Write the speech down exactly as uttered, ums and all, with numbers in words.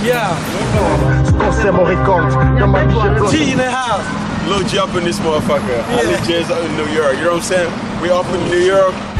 Yeah. T in the house. Lil G up in this motherfucker. Yeah. I live just in New York. You know what I'm saying? We up in New York.